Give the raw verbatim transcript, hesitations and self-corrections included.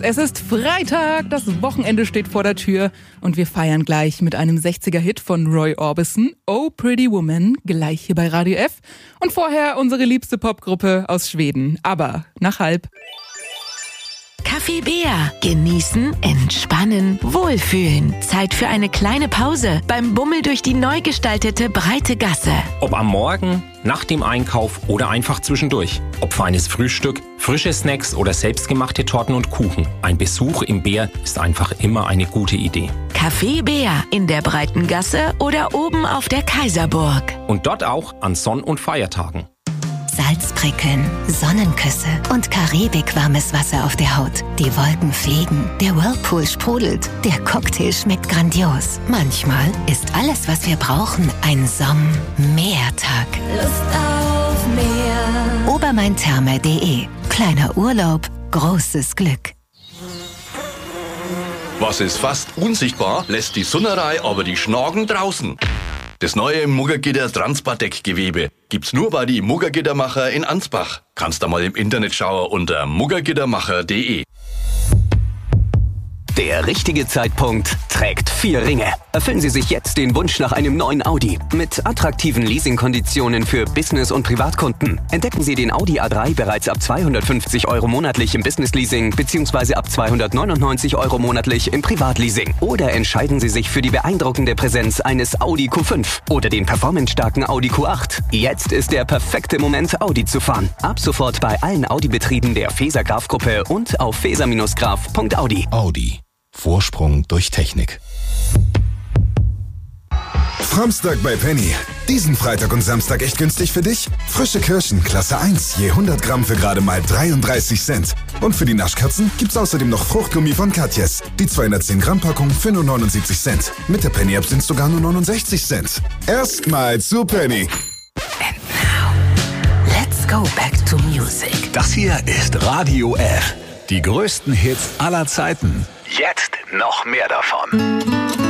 Es ist Freitag, das Wochenende steht vor der Tür und wir feiern gleich mit einem sechziger-Hit von Roy Orbison, Oh Pretty Woman, gleich hier bei Radio F. Und vorher unsere liebste Popgruppe aus Schweden, ABBA, nach halb. Kaffee Bär. Genießen, entspannen, wohlfühlen. Zeit für eine kleine Pause beim Bummel durch die neu gestaltete breite Gasse. Ob am Morgen, nach dem Einkauf oder einfach zwischendurch. Ob feines Frühstück, frische Snacks oder selbstgemachte Torten und Kuchen. Ein Besuch im Bär ist einfach immer eine gute Idee. Kaffee Bär in der breiten Gasse oder oben auf der Kaiserburg. Und dort auch an Sonn- und Feiertagen. Salzprickeln, Sonnenküsse und karibikwarmes Wasser auf der Haut. Die Wolken fliegen, der Whirlpool sprudelt, der Cocktail schmeckt grandios. Manchmal ist alles, was wir brauchen, ein Somm-Meertag. Lust auf Meer. Obermaintherme punkt de. Kleiner Urlaub, großes Glück. Was ist fast unsichtbar, lässt die Sunnerei aber die Schnagen draußen. Das neue Muggergitter Transpardeck-Gewebe gibt's nur bei die Muggergittermacher in Ansbach. Kannst da mal im Internet schauen unter muggergittermacher punkt de. Der richtige Zeitpunkt trägt vier Ringe. Erfüllen Sie sich jetzt den Wunsch nach einem neuen Audi. Mit attraktiven Leasingkonditionen für Business- und Privatkunden. Entdecken Sie den Audi A drei bereits ab zweihundertfünfzig Euro monatlich im Business-Leasing bzw. ab zweihundertneunundneunzig Euro monatlich im Privatleasing. Oder entscheiden Sie sich für die beeindruckende Präsenz eines Audi Q fünf oder den performancestarken Audi Q acht. Jetzt ist der perfekte Moment, Audi zu fahren. Ab sofort bei allen Audi-Betrieben der Feser-Graf-Gruppe und auf feser Graf punkt audi. Audi. Vorsprung durch Technik. Samstag bei Penny. Diesen Freitag und Samstag echt günstig für dich? Frische Kirschen, Klasse eins, je hundert Gramm für gerade mal dreiunddreißig Cent. Und für die Naschkatzen gibt's außerdem noch Fruchtgummi von Katjes. Die zweihundertzehn Gramm Packung für nur neunundsiebzig Cent. Mit der Penny-App sind's sogar nur neunundsechzig Cent. Erstmal zu Penny. And now, let's go back to music. Das hier ist Radio F. Die größten Hits aller Zeiten. Jetzt noch mehr davon.